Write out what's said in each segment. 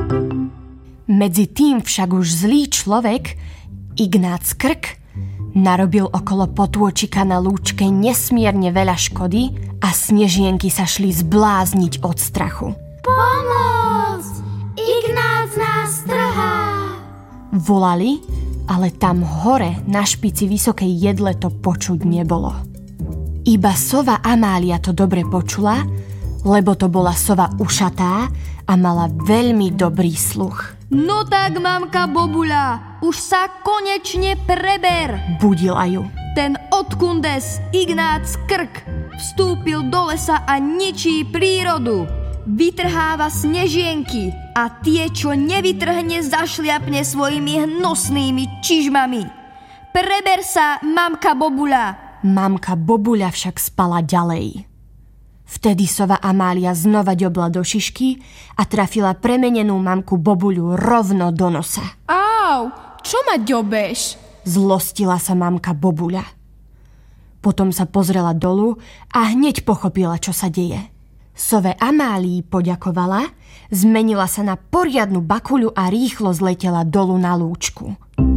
Medzi tým však už zlý človek, Ignác Krk, narobil okolo potôčika na lúčke nesmierne veľa škody a snežienky sa šli zblázniť od strachu. Pomoc! Ignác nás trhá! Volali, ale tam hore na špici vysokej jedle to počuť nebolo. Iba sova Amália to dobre počula, lebo to bola sova ušatá a mala veľmi dobrý sluch. No tak, mamka Bobuľa, už sa konečne preber! Budila ju. Ten odkundes Ignác Krk vstúpil do lesa a ničí prírodu. Vytrháva snežienky a tie, čo nevytrhne, zašliapne svojimi hnusnými čižmami. Preber sa, mamka Bobuľa! Mamka Bobuľa však spala ďalej. Vtedy sova Amália znova ďobla do šišky a trafila premenenú mamku Bobuľu rovno do nosa. Au, čo ma ďobeš? Zlostila sa mamka Bobuľa. Potom sa pozrela dolu a hneď pochopila, čo sa deje. Sove Amálii poďakovala, zmenila sa na poriadnu bakuľu a rýchlo zletela dolu na lúčku.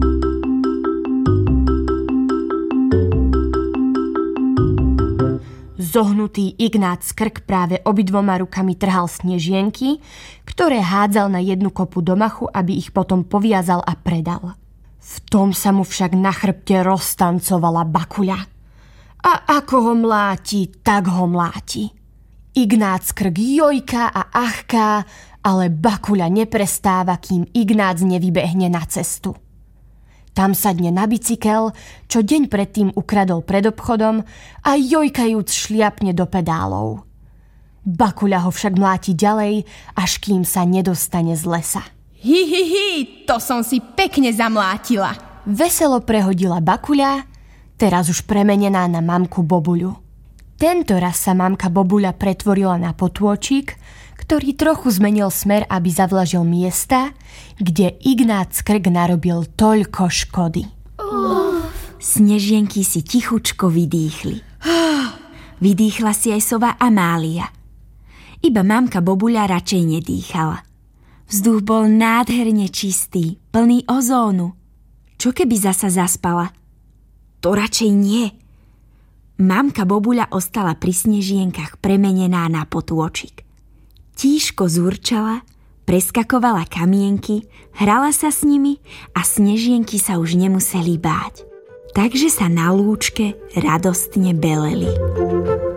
Zohnutý Ignác Krk práve obidvoma rukami trhal snežienky, ktoré hádzal na jednu kopu do machu, aby ich potom poviazal a predal. V tom sa mu však na chrbte roztancovala bakuľa. A ako ho mláti, tak ho mláti. Ignác Krk jojká a achká, ale bakuľa neprestáva, kým Ignác nevybehne na cestu. Tam sadne na bicykel, čo deň predtým ukradol pred obchodom a jojkajúc šliapne do pedálov. Bakuľa ho však mláti ďalej, až kým sa nedostane z lesa. Hi, to som si pekne zamlátila. Veselo prehodila bakuľa, teraz už premenená na mamku Bobuľu. Tento raz sa mamka Bobuľa pretvorila na potôčik, ktorý trochu zmenil smer, aby zavlažil miesta, kde Ignác Krk narobil toľko škody. Snežienky si tichučko vydýchli. Vydýchla si aj sova Amália. Iba mamka Bobuľa radšej nedýchala. Vzduch bol nádherne čistý, plný ozónu. Čo keby zasa zaspala? To radšej nie. Mamka Bobuľa ostala pri snežienkach premenená na potôčik. Tížko zúrčala, preskakovala kamienky, hrala sa s nimi a snežienky sa už nemuseli báť. Takže sa na lúčke radostne beleli.